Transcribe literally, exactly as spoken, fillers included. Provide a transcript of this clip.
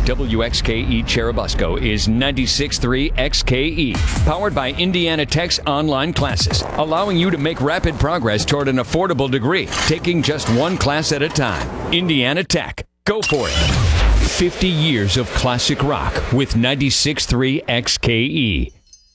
W X K E Cherubusco is ninety-six point three X K E, powered by Indiana Tech's online classes, allowing you to make rapid progress toward an affordable degree, taking just one class at a time. Indiana Tech. Go for it. fifty years of classic rock with ninety-six point three X K E.